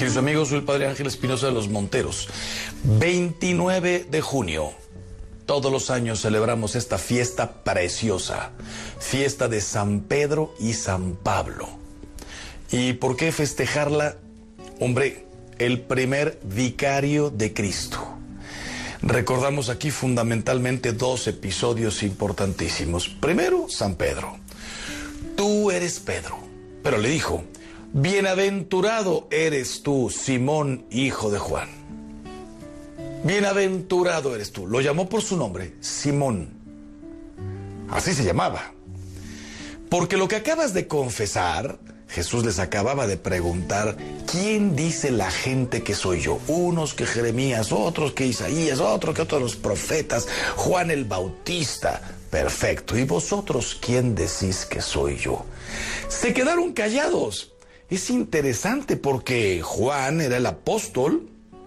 Queridos amigos, soy el Padre Ángel Espinosa de los Monteros. 29 de junio. Todos los años celebramos esta fiesta preciosa, fiesta de San Pedro y San Pablo. ¿Y por qué festejarla? Hombre, el primer vicario de Cristo. Recordamos aquí fundamentalmente dos episodios importantísimos. Primero, San Pedro. Tú eres Pedro. Pero le dijo, bienaventurado eres tú, Simón, hijo de Juan. Bienaventurado eres tú. Lo llamó por su nombre, Simón. Así se llamaba. Porque lo que acabas de confesar, Jesús les acababa de preguntar, ¿quién dice la gente que soy yo? Unos que Jeremías, otros que Isaías, otros que otros los profetas, Juan el Bautista. Perfecto. ¿Y vosotros quién decís que soy yo? Se quedaron callados. Es interesante porque Juan era el apóstol,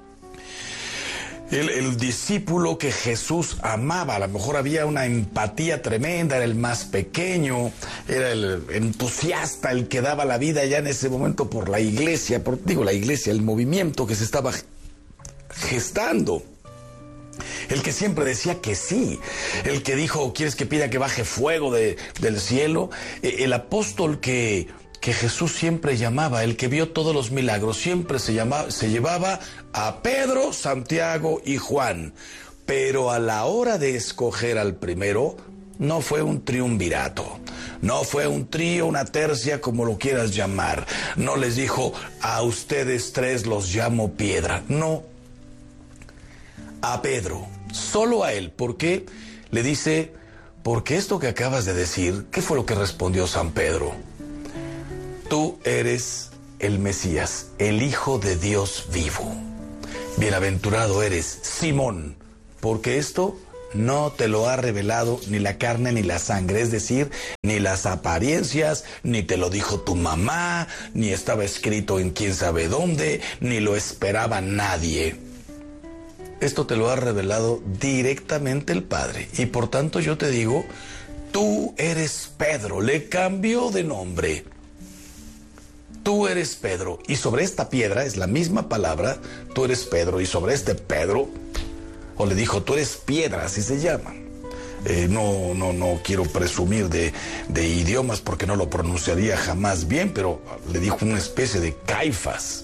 el discípulo que Jesús amaba. A lo mejor había una empatía tremenda, era el más pequeño, era el entusiasta, el que daba la vida ya en ese momento por la iglesia, el movimiento que se estaba gestando. El que siempre decía que sí, el que dijo, ¿quieres que pida que baje fuego del cielo? El apóstol que Jesús siempre llamaba, el que vio todos los milagros, siempre se llevaba a Pedro, Santiago y Juan. Pero a la hora de escoger al primero, no fue un triunvirato, no fue un trío, una tercia, como lo quieras llamar. No les dijo, a ustedes tres los llamo piedra. No, a Pedro, solo a él. ¿Por qué? Le dice, porque esto que acabas de decir, ¿qué fue lo que respondió San Pedro? Tú eres el Mesías, el Hijo de Dios vivo. Bienaventurado eres, Simón, porque esto no te lo ha revelado ni la carne ni la sangre, es decir, ni las apariencias, ni te lo dijo tu mamá, ni estaba escrito en quién sabe dónde, ni lo esperaba nadie. Esto te lo ha revelado directamente el Padre. Y por tanto yo te digo, tú eres Pedro. Le cambió de nombre. Tú eres Pedro. Y sobre esta piedra, es la misma palabra, tú eres Pedro. Y sobre este Pedro, o le dijo, tú eres piedra, así se llama. No quiero presumir de idiomas porque no lo pronunciaría jamás bien, pero le dijo una especie de Caifás.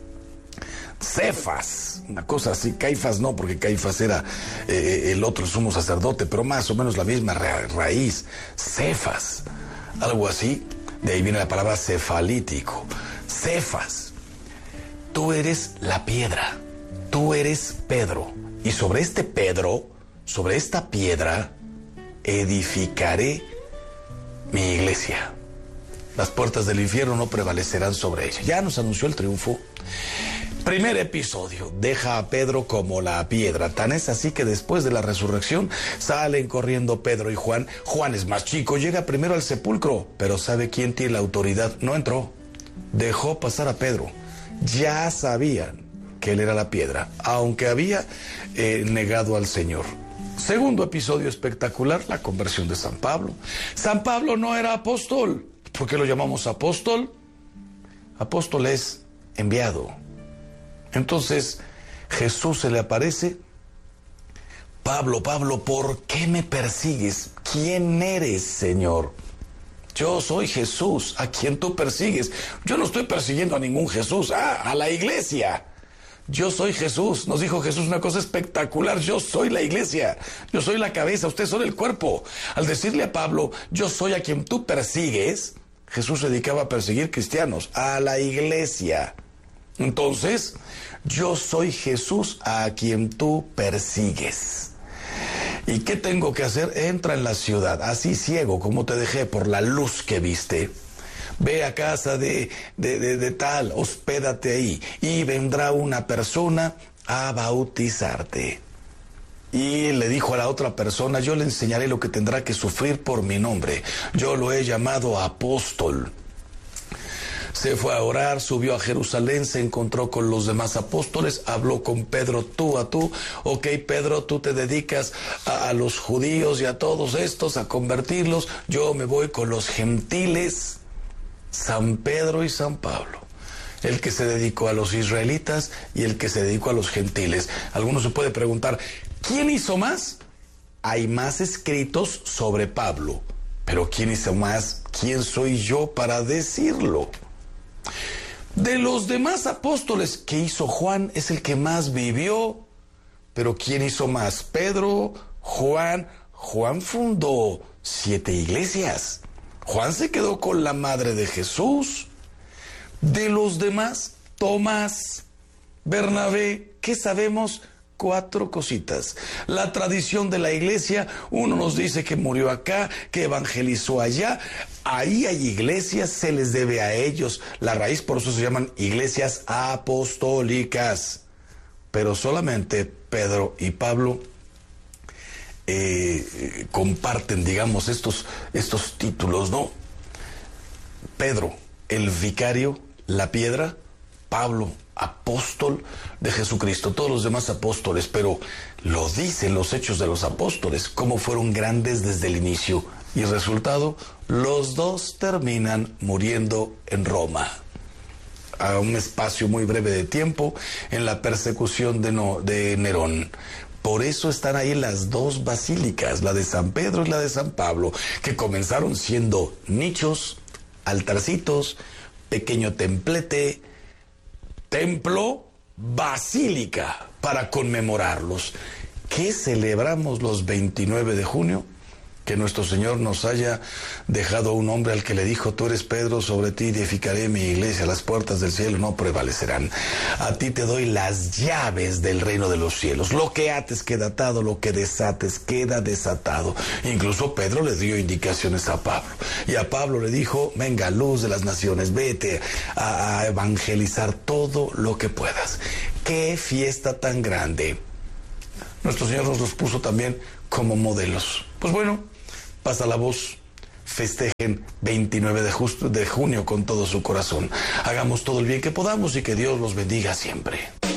Cefas, una cosa así. Caifás no, porque Caifás era el otro sumo sacerdote, pero más o menos la misma raíz. Cefas, algo así. De ahí viene la palabra cefalítico. Cefas, tú eres la piedra, tú eres Pedro. Y sobre este Pedro, sobre esta piedra, edificaré mi iglesia. Las puertas del infierno no prevalecerán sobre ella. Ya nos anunció el triunfo. Primer episodio, deja a Pedro como la piedra. Tan es así que después de la resurrección salen corriendo Pedro y Juan. Juan es más chico, llega primero al sepulcro, pero ¿sabe quién tiene la autoridad? No entró, dejó pasar a Pedro. Ya sabían que él era la piedra, aunque había negado al Señor. Segundo episodio espectacular, la conversión de San Pablo. San Pablo no era apóstol. ¿Por qué lo llamamos apóstol? Apóstol es enviado. Entonces Jesús se le aparece. Pablo, Pablo, ¿por qué me persigues? ¿Quién eres, Señor? Yo soy Jesús, a quien tú persigues. Yo no estoy persiguiendo a ningún Jesús, a la iglesia. Yo soy Jesús. Nos dijo Jesús una cosa espectacular. Yo soy la iglesia. Yo soy la cabeza. Ustedes son el cuerpo. Al decirle a Pablo, yo soy a quien tú persigues, Jesús se dedicaba a perseguir cristianos, a la iglesia. Entonces, yo soy Jesús a quien tú persigues. ¿Y qué tengo que hacer? Entra en la ciudad, así ciego como te dejé por la luz que viste. Ve a casa de tal, hospédate ahí, y vendrá una persona a bautizarte. Y le dijo a la otra persona, yo le enseñaré lo que tendrá que sufrir por mi nombre. Yo lo he llamado apóstol. Se fue a orar, subió a Jerusalén, se encontró con los demás apóstoles, habló con Pedro tú a tú. Ok, Pedro, tú te dedicas a los judíos y a todos estos, a convertirlos. Yo me voy con los gentiles. San Pedro y San Pablo. el que se dedicó a los israelitas y el que se dedicó a los gentiles. Algunos se puede preguntar, ¿quién hizo más? Hay más escritos sobre Pablo, pero ¿quién hizo más? ¿Quién soy yo para decirlo? De los demás apóstoles que hizo Juan, es el que más vivió, pero ¿quién hizo más? Pedro, Juan. Juan fundó 7 iglesias. Juan se quedó con la madre de Jesús. De los demás, Tomás, Bernabé, ¿qué sabemos? 4 cositas. La tradición de la iglesia, uno nos dice que murió acá, que evangelizó allá. Ahí hay iglesias, se les debe a ellos la raíz, por eso se llaman iglesias apostólicas. Pero solamente Pedro y Pablo comparten, digamos, estos títulos, ¿no? Pedro, el vicario, la piedra; Pablo, apóstol de Jesucristo. Todos los demás apóstoles, pero lo dicen los Hechos de los Apóstoles, cómo fueron grandes desde el inicio. Y el resultado, los 2 terminan muriendo en Roma, a un espacio muy breve de tiempo, en la persecución de Nerón. Por eso están ahí las 2 basílicas, la de San Pedro y la de San Pablo, que comenzaron siendo nichos, altarcitos, pequeño templete, templo, basílica, para conmemorarlos. ¿Qué celebramos los 29 de junio? Que nuestro Señor nos haya dejado un hombre al que le dijo, tú eres Pedro, sobre ti edificaré mi iglesia, las puertas del cielo no prevalecerán. A ti te doy las llaves del reino de los cielos. Lo que ates queda atado, lo que desates queda desatado. Incluso Pedro le dio indicaciones a Pablo. Y a Pablo le dijo, venga, luz de las naciones, vete a evangelizar todo lo que puedas. ¡Qué fiesta tan grande! Nuestro Señor nos los puso también como modelos. Pues bueno, pasa la voz, festejen 29 de junio con todo su corazón. Hagamos todo el bien que podamos y que Dios los bendiga siempre.